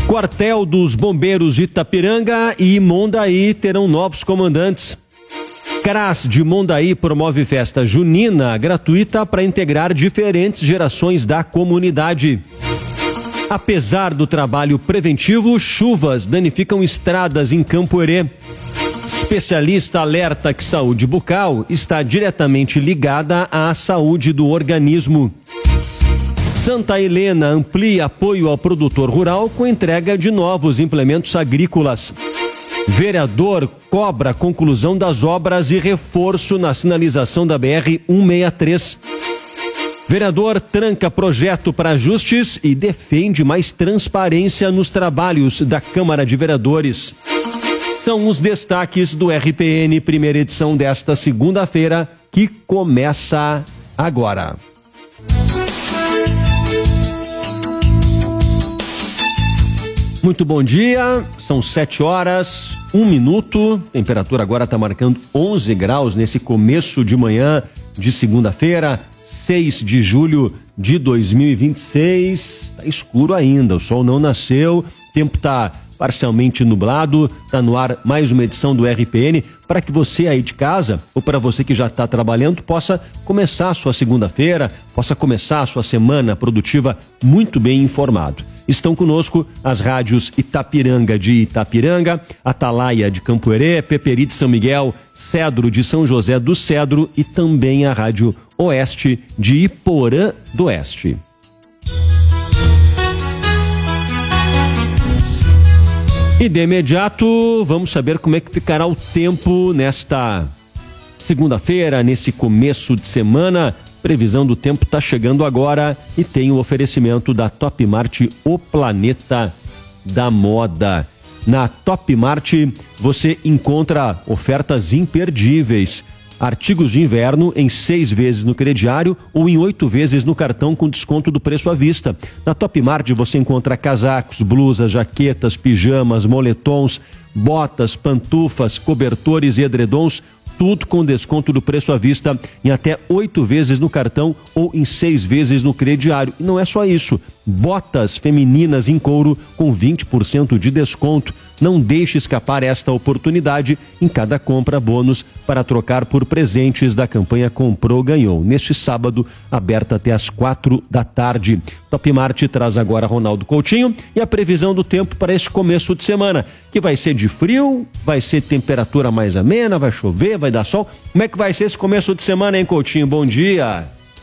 Quartel dos Bombeiros de Itapiranga e Mondaí terão novos comandantes. CRAS de Mondaí promove festa junina gratuita para integrar diferentes gerações da comunidade. Apesar do trabalho preventivo, chuvas danificam estradas em Campo Herê. Especialista alerta que saúde bucal está diretamente ligada à saúde do organismo. Santa Helena amplia apoio ao produtor rural com entrega de novos implementos agrícolas. Vereador cobra conclusão das obras e reforço na sinalização da BR-163. Vereador tranca projeto para ajustes e defende mais transparência nos trabalhos da Câmara de Vereadores. São os destaques do RPN, primeira edição desta segunda-feira, que começa agora. Muito bom dia, são 7 horas, 1 minuto, temperatura agora está marcando 11 graus nesse começo de manhã de segunda-feira, 6 de julho de 2026, está escuro ainda, o sol não nasceu, o tempo está parcialmente nublado, está no ar mais uma edição do RPN, para que você aí de casa, ou para você que já está trabalhando, possa começar a sua segunda-feira, possa começar a sua semana produtiva muito bem informado. Estão conosco as rádios Itapiranga de Itapiranga, Atalaia de Campo Herê, Peperi de São Miguel, Cedro de São José do Cedro e também a Rádio Oeste de Iporã do Oeste. E de imediato vamos saber como é que ficará o tempo nesta segunda-feira, nesse começo de semana. Previsão do tempo está chegando agora e tem o oferecimento da Top Mart, o planeta da moda. Na Top Mart você encontra ofertas imperdíveis. Artigos de inverno em 6 vezes no crediário ou em 8 vezes no cartão com desconto do preço à vista. Na Top Mart você encontra casacos, blusas, jaquetas, pijamas, moletons, botas, pantufas, cobertores e edredons, tudo com desconto do preço à vista em até 8 vezes no cartão ou em 6 vezes no crediário. E não é só isso, botas femininas em couro com 20% de desconto. Não deixe escapar esta oportunidade em cada compra bônus para trocar por presentes da campanha Comprou Ganhou. Neste sábado, aberta até às 4 da tarde. Top Mart traz agora Ronaldo Coutinho e a previsão do tempo para esse começo de semana, que vai ser de frio, vai ser temperatura mais amena, vai chover, vai dar sol. Como é que vai ser esse começo de semana, hein, Coutinho? Bom dia!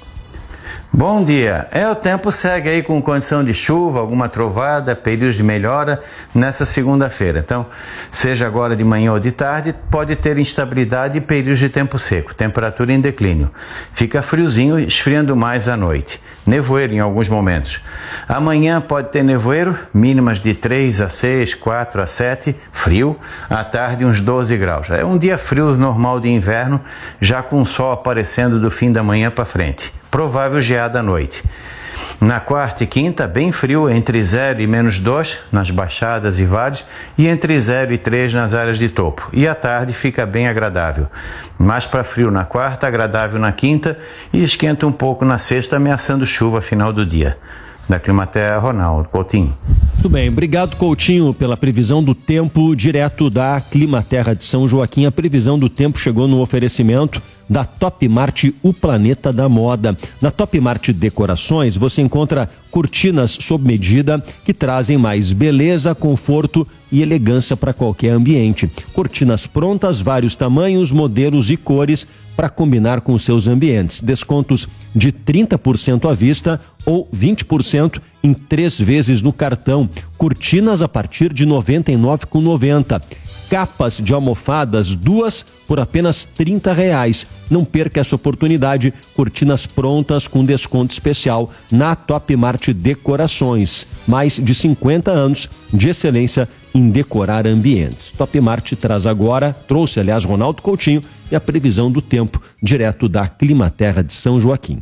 Bom dia. O tempo segue aí com condição de chuva, alguma trovada, períodos de melhora nessa segunda-feira. Então, seja agora de manhã ou de tarde, pode ter instabilidade e períodos de tempo seco, temperatura em declínio. Fica friozinho, esfriando mais à noite. Nevoeiro em alguns momentos. Amanhã pode ter nevoeiro, mínimas de 3 a 6, 4 a 7, frio. À tarde uns 12 graus. É um dia frio normal de inverno, já com o sol aparecendo do fim da manhã para frente. Provável geada à noite. Na quarta e quinta, bem frio, entre 0 e menos 2 nas baixadas e vales e entre 0 e 3 nas áreas de topo. E à tarde fica bem agradável. Mais para frio na quarta, agradável na quinta e esquenta um pouco na sexta, ameaçando chuva final do dia. Da Climaterra, Ronaldo Coutinho. Muito bem, obrigado, Coutinho, pela previsão do tempo direto da Climaterra de São Joaquim. A previsão do tempo chegou no oferecimento da Top Mart, o planeta da moda. Na Top Mart Decorações você encontra cortinas sob medida que trazem mais beleza, conforto e elegância para qualquer ambiente. Cortinas prontas, vários tamanhos, modelos e cores para combinar com seus ambientes. Descontos de 30% à vista ou 20% em 3 vezes no cartão. Cortinas a partir de R$ 99,90. Capas de almofadas, 2 por apenas R$ 30. Não perca essa oportunidade. Cortinas prontas com desconto especial na Top Mart Decorações. Mais de 50 anos de excelência em decorar ambientes. Top Mart trouxe aliás Ronaldo Coutinho e a previsão do tempo direto da Climaterra de São Joaquim.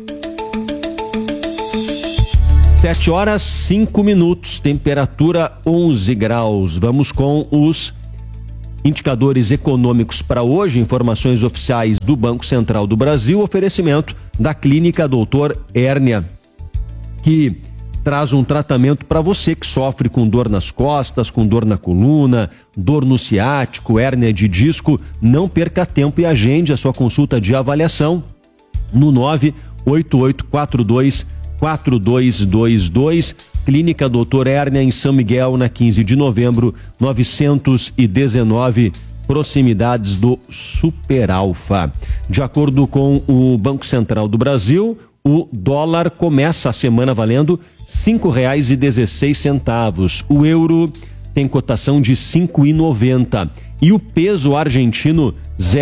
7 horas 5 minutos, temperatura 11 graus. Vamos com os indicadores econômicos para hoje, informações oficiais do Banco Central do Brasil, oferecimento da Clínica Doutor Hérnia, que traz um tratamento para você que sofre com dor nas costas, com dor na coluna, dor no ciático, hérnia de disco. Não perca tempo e agende a sua consulta de avaliação no 98842-4222. Clínica Doutor Hérnia em São Miguel, na 15 de novembro, 919, proximidades do Super Alfa. De acordo com o Banco Central do Brasil, o dólar começa a semana valendo R$ 5,16. O euro tem cotação de 5,90 e o peso argentino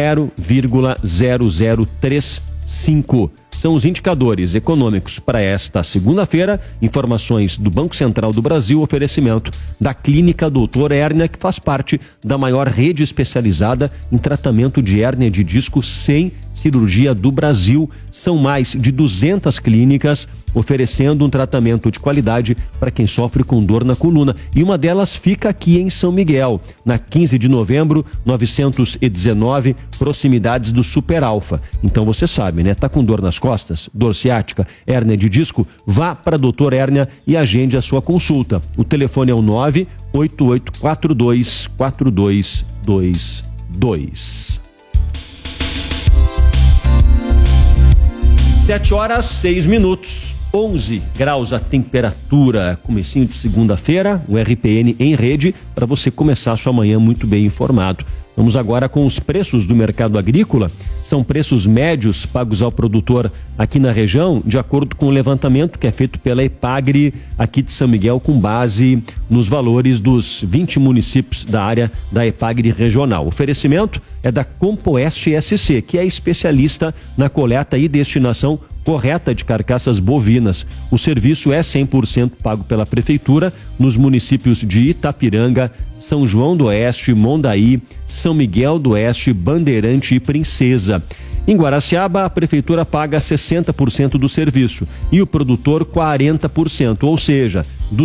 0,0035. São os indicadores econômicos para esta segunda-feira. Informações do Banco Central do Brasil, oferecimento da Clínica Doutor Hérnia, que faz parte da maior rede especializada em tratamento de hérnia de disco sem cirurgia do Brasil. São mais de 200 clínicas oferecendo um tratamento de qualidade para quem sofre com dor na coluna. E uma delas fica aqui em São Miguel, na 15 de novembro, 919, proximidades do Super Alfa. Então você sabe, né? Tá com dor nas costas, dor ciática, hérnia de disco? Vá para Doutor Hérnia e agende a sua consulta. O telefone é o 988424222. 7h06, 11 graus a temperatura, comecinho de segunda-feira, o RPN em rede, para você começar a sua manhã muito bem informado. Vamos agora com os preços do mercado agrícola. São preços médios pagos ao produtor aqui na região, de acordo com o levantamento que é feito pela EPAGRE aqui de São Miguel, com base nos valores dos 20 municípios da área da EPAGRE regional. O oferecimento é da Compoeste SC, que é especialista na coleta e destinação correta de carcaças bovinas. O serviço é 100% pago pela prefeitura nos municípios de Itapiranga, São João do Oeste, Mondaí, São Miguel do Oeste, Bandeirante e Princesa. Em Guaraciaba, a prefeitura paga 60% do serviço e o produtor 40%, ou seja, R$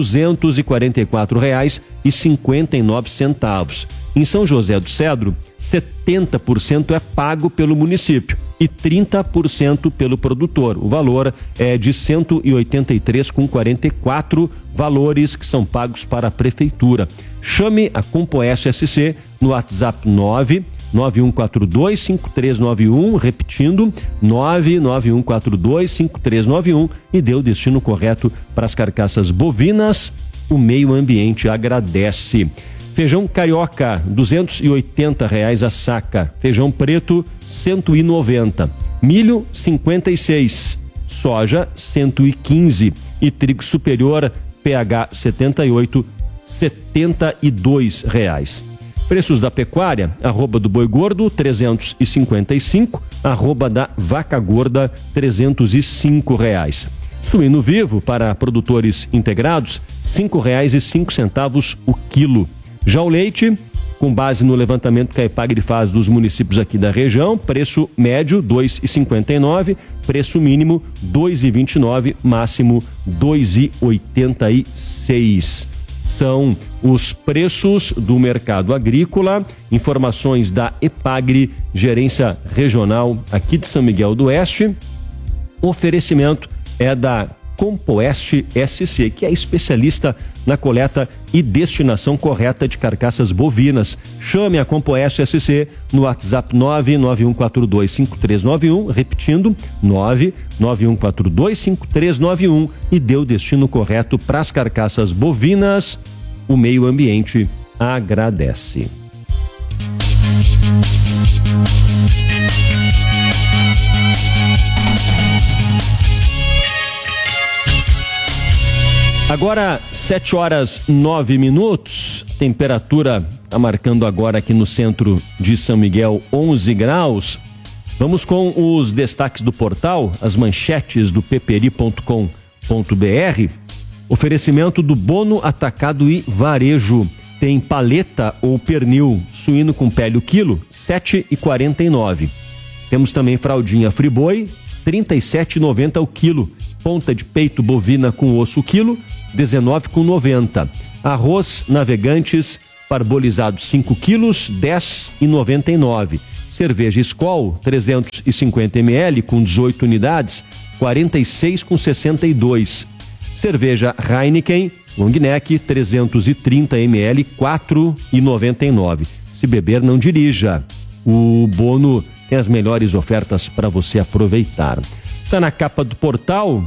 244,59. Em São José do Cedro, 70% é pago pelo município e 30% pelo produtor. O valor é de R$ 183,44, valores que são pagos para a prefeitura. Chame a Compoeste SC no WhatsApp 991425391, repetindo, 991425391, e dê o destino correto para as carcaças bovinas. O meio ambiente agradece. Feijão carioca, R$ 280 a saca. Feijão preto, 190. Milho, 56. Soja, 115. E trigo superior, PH 78, R$ 72. Preços da pecuária, arroba do boi gordo, 355. Arroba da vaca gorda, R$ 305. Suíno vivo para produtores integrados, R$ 5,05 o quilo. Já o leite, com base no levantamento que a EPAGRE faz dos municípios aqui da região, preço médio R$ 2,59, preço mínimo R$ 2,29, máximo R$ 2,86. São os preços do mercado agrícola, informações da EPAGRE, gerência regional aqui de São Miguel do Oeste. Oferecimento é da Compoeste SC, que é especialista na coleta e destinação correta de carcaças bovinas. Chame a Compoeste SC no WhatsApp 991425391, repetindo, 991425391, e dê o destino correto para as carcaças bovinas. O meio ambiente agradece. Agora, 7h09, temperatura está marcando agora aqui no centro de São Miguel 11 graus. Vamos com os destaques do portal, as manchetes do pperi.com.br. Oferecimento do Bono Atacado e Varejo. Tem paleta ou pernil suíno com pele o quilo, R$ 7,49. Temos também fraldinha Friboi, R$ 37,90 o quilo. Ponta de peito bovina com osso o quilo, R$ 19,90. Arroz Navegantes parbolizado 5 quilos, R$ 10,99. Cerveja Skol 350 ml com 18 unidades, R$ 46,62. Cerveja Heineken Long Neck 330 ml, 4,99. Se beber, não dirija. O Bono tem as melhores ofertas para você aproveitar. Está na capa do portal.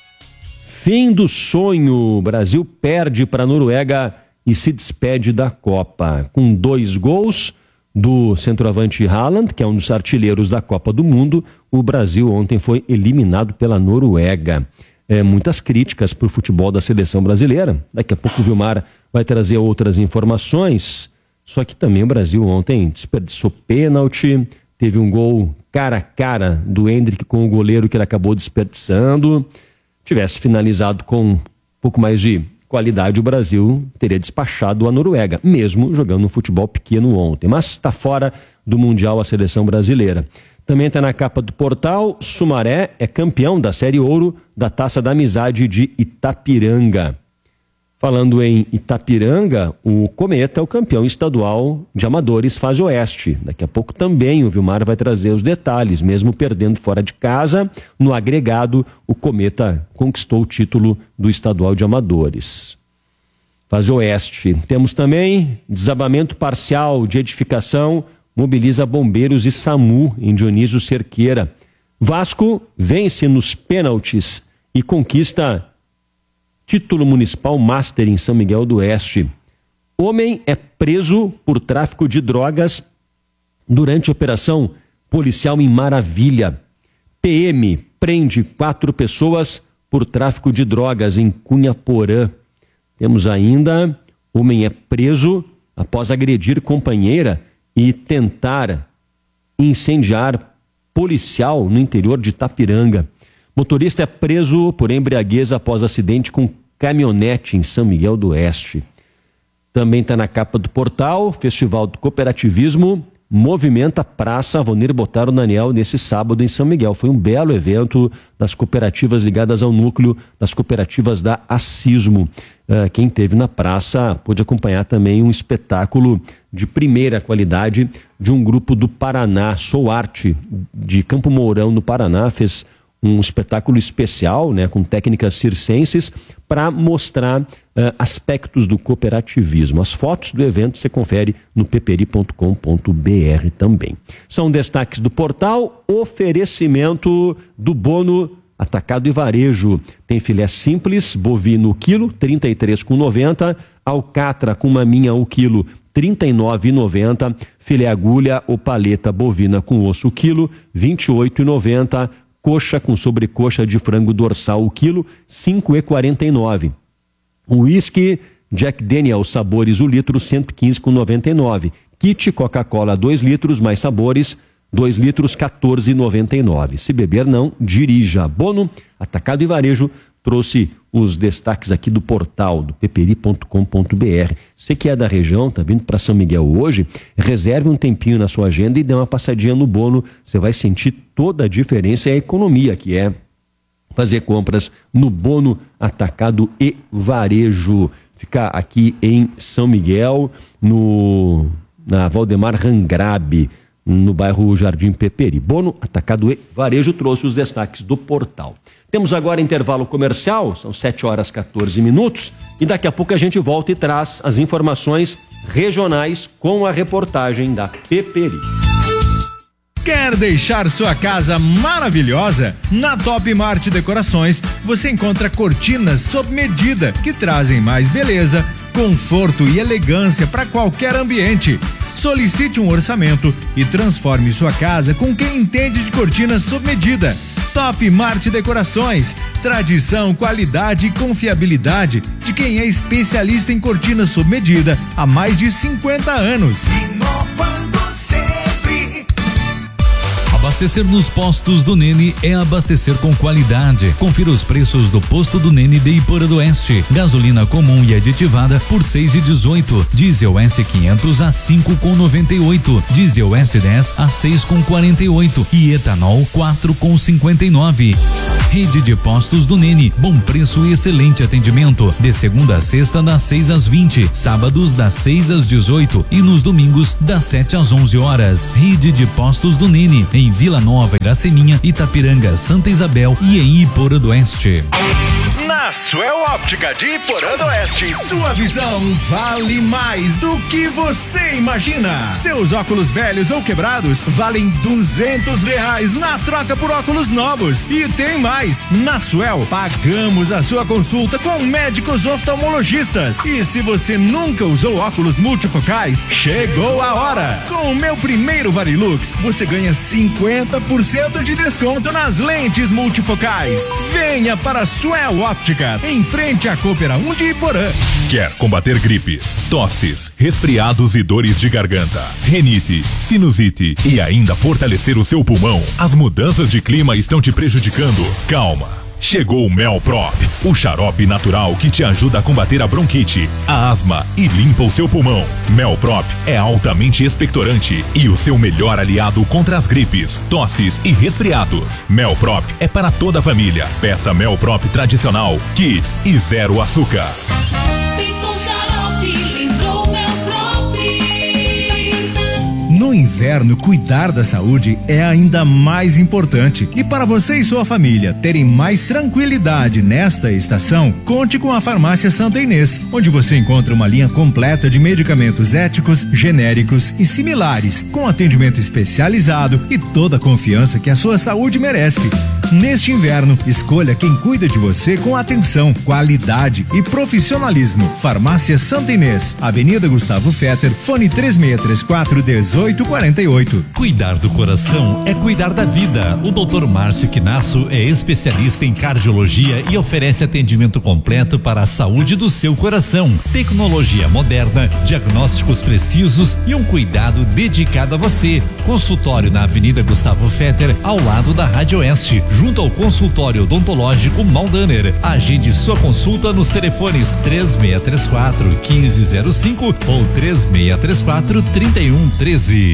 Fim do sonho. O Brasil perde para a Noruega e se despede da Copa. Com 2 gols do centroavante Haaland, que é um dos artilheiros da Copa do Mundo, o Brasil ontem foi eliminado pela Noruega. Muitas críticas para o futebol da seleção brasileira. Daqui a pouco o Vilmar vai trazer outras informações. Só que também o Brasil ontem desperdiçou pênalti, teve um gol cara a cara do Endrick com o goleiro que ele acabou desperdiçando. Tivesse finalizado com um pouco mais de qualidade, o Brasil teria despachado a Noruega, mesmo jogando um futebol pequeno ontem. Mas está fora do Mundial a seleção brasileira. Também está na capa do portal. Sumaré é campeão da Série Ouro da Taça da Amizade de Itapiranga. Falando em Itapiranga, o Cometa é o campeão estadual de amadores fase oeste. Daqui a pouco também o Vilmar vai trazer os detalhes. Mesmo perdendo fora de casa, no agregado, o Cometa conquistou o título do estadual de amadores. Fase oeste. Temos também desabamento parcial de edificação, mobiliza bombeiros e SAMU em Dionísio Cerqueira. Vasco vence nos pênaltis e conquista título municipal Master em São Miguel do Oeste. Homem é preso por tráfico de drogas durante operação policial em Maravilha. PM prende 4 pessoas por tráfico de drogas em Cunhaporã. Temos ainda, homem é preso após agredir companheira e tentar incendiar policial no interior de Itapiranga. Motorista é preso por embriaguez após acidente com caminhonete em São Miguel do Oeste. Também está na capa do portal. Festival do Cooperativismo movimenta Praça Avonir Botaro Daniel nesse sábado em São Miguel. Foi um belo evento das cooperativas ligadas ao núcleo das cooperativas da Assismo. Quem esteve na praça pôde acompanhar também um espetáculo de primeira qualidade de um grupo do Paraná, Sou Arte, de Campo Mourão, no Paraná. Fez um espetáculo especial, né, com técnicas circenses para mostrar aspectos do cooperativismo. As fotos do evento você confere no peperi.com.br também. São destaques do portal. Oferecimento do Bono Atacado e Varejo. Tem filé simples, bovino o quilo, R$ 33,90. Alcatra com maminha o quilo, R$ 39,90. Filé agulha ou paleta bovina com osso o quilo, R$ 28,90. Coxa com sobrecoxa de frango dorsal o quilo, R$ 5,49. Uísque Jack Daniel sabores o litro, R$ 115,99. Kit Coca-Cola 2 litros mais sabores, 2 litros, R$ 14,99. Se beber, não dirija. Bono Atacado e Varejo trouxe os destaques aqui do portal do peperi.com.br. Você que é da região, tá vindo para São Miguel hoje, reserve um tempinho na sua agenda e dê uma passadinha no Bono. Você vai sentir toda a diferença e a economia que é fazer compras no Bono Atacado e Varejo. Fica aqui em São Miguel, na Valdemar Rangrabe, no bairro Jardim Peperi. Bono Atacado e Varejo trouxe os destaques do portal. Temos agora intervalo comercial, são 7h14, e daqui a pouco a gente volta e traz as informações regionais com a reportagem da Peperi. Quer deixar sua casa maravilhosa? Na Top Mart Decorações você encontra cortinas sob medida que trazem mais beleza, conforto e elegância para qualquer ambiente. Solicite um orçamento e transforme sua casa com quem entende de cortinas sob medida. Top Mart Decorações, tradição, qualidade e confiabilidade de quem é especialista em cortinas sob medida há mais de 50 anos. Inovando sempre. Abastecer nos postos do Nene é abastecer com qualidade. Confira os preços do posto do Nene de Iporã do Oeste. Gasolina comum e aditivada por 6,18. Diesel S500 a 5,98. Diesel S10 a 6,48 e etanol 4,59. Rede de postos do Nene, bom preço e excelente atendimento. De segunda a sexta das 6 às 20, sábados das 6 às 18 e nos domingos das 7 às 11 horas. Rede de postos do Nene em Vila Nova, Iraceminha, Itapiranga, Santa Isabel e em Iporã do Oeste. Na Na Suel Óptica de Iporã do Oeste, sua visão vale mais do que você imagina. Seus óculos velhos ou quebrados valem R$200 na troca por óculos novos. E tem mais, na Suel pagamos a sua consulta com médicos oftalmologistas. E se você nunca usou óculos multifocais, chegou a hora. Com o meu primeiro Varilux, você ganha 50% de desconto nas lentes multifocais. Venha para a Suel Óptica, em frente à Coopera 1 de Iporã. Quer combater gripes, tosses, resfriados e dores de garganta, rinite, sinusite e ainda fortalecer o seu pulmão? As mudanças de clima estão te prejudicando? Calma! Chegou o Melprop, o xarope natural que te ajuda a combater a bronquite, a asma e limpa o seu pulmão. Melprop é altamente expectorante e o seu melhor aliado contra as gripes, tosses e resfriados. Melprop é para toda a família. Peça Melprop tradicional, Kids e zero açúcar. No inverno, cuidar da saúde é ainda mais importante. E para você e sua família terem mais tranquilidade nesta estação, conte com a Farmácia Santa Inês, onde você encontra uma linha completa de medicamentos éticos, genéricos e similares, com atendimento especializado e toda a confiança que a sua saúde merece. Neste inverno, escolha quem cuida de você com atenção, qualidade e profissionalismo. Farmácia Santa Inês, Avenida Gustavo Fetter, fone 3634-1848. Cuidar do coração é cuidar da vida. O Dr. Márcio Quinasso é especialista em cardiologia e oferece atendimento completo para a saúde do seu coração. Tecnologia moderna, diagnósticos precisos e um cuidado dedicado a você. Consultório na Avenida Gustavo Fetter, ao lado da Rádio Oeste, junto ao consultório odontológico Maldaner. Agende sua consulta nos telefones 3634-1505 ou 3634-3113.